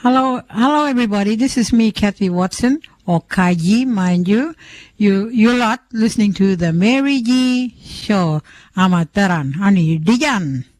Hello, everybody. This is me, Kathy Watson, or Kaiji, mind you. You're lot listening to the Mary G Show. Amataran, Ani Dijan.